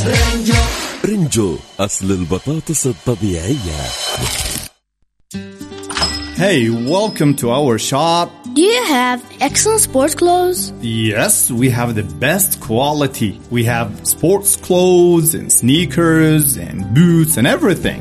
رنجو أصل البطاطس الطبيعية. Hey, welcome to our shop. Do you have excellent sports clothes? Yes, we have the best quality. We have sports clothes and sneakers and boots and everything.